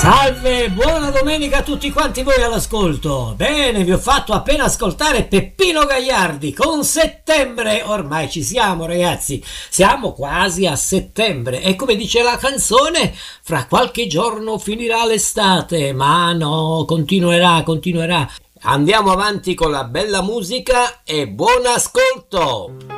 Salve, buona domenica a tutti quanti voi all'ascolto. Bene, vi ho fatto appena ascoltare Peppino Gagliardi con Settembre. Ormai ci siamo, ragazzi, siamo quasi a settembre e come dice la canzone, fra qualche giorno finirà l'estate, ma no, continuerà. Andiamo avanti con la bella musica e buon ascolto.